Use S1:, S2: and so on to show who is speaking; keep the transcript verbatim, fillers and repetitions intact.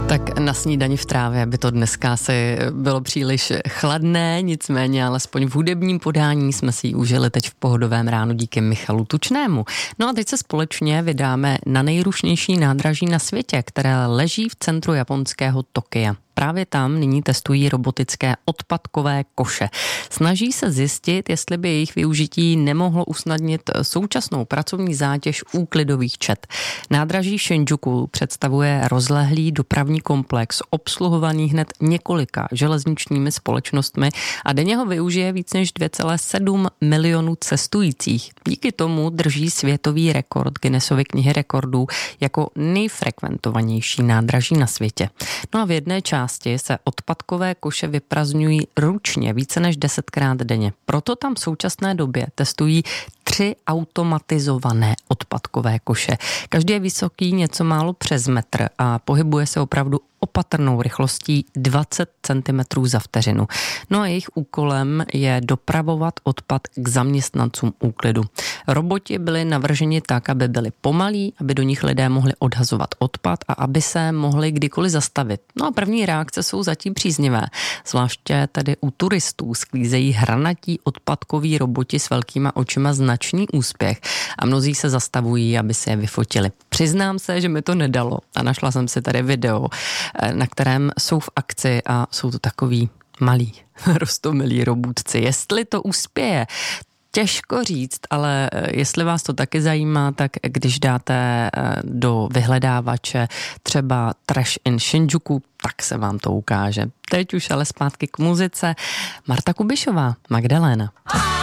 S1: Tak na snídani v trávě by to dneska asi bylo příliš chladné, nicméně alespoň v hudebním podání jsme si ji užili teď v pohodovém ránu díky Michalu Tučnému. No a teď se společně vydáme na nejrušnější nádraží na světě, které leží v centru japonského Tokia. Právě tam nyní testují robotické odpadkové koše. Snaží se zjistit, jestli by jejich využití nemohlo usnadnit současnou pracovní zátěž úklidových čet. Nádraží Shinjuku představuje rozlehlý dopravní komplex obsluhovaný hned několika železničními společnostmi a denně ho využije víc než dvě celé sedm milionů cestujících. Díky tomu drží světový rekord Guinnessovy knihy rekordů jako nejfrekventovanější nádraží na světě. No a v jedné části se odpadkové koše vyprazňují ručně více než desetkrát denně. Proto tam v současné době testují tři automatizované odpadkové koše. Každý je vysoký něco málo přes metr a pohybuje se opravdu opatrnou rychlostí dvacet centimetrů za vteřinu. No a jejich úkolem je dopravovat odpad k zaměstnancům úklidu. Roboti byli navrženi tak, aby byli pomalí, aby do nich lidé mohli odhazovat odpad a aby se mohli kdykoliv zastavit. No a první reakce jsou zatím příznivé. Zvláště tady u turistů sklízejí hranatí odpadkoví roboti s velkýma očima značný úspěch a mnozí se zastavují, aby si je vyfotili. Přiznám se, že mi to nedalo a našla jsem si tady video, na kterém jsou v akci a jsou to takový malí, roztomilí robůtci. Jestli to uspěje, těžko říct, ale jestli vás to taky zajímá, tak když dáte do vyhledávače třeba Trash in Shinjuku, tak se vám to ukáže. Teď už ale zpátky k muzice. Marta Kubišová, Magdalena.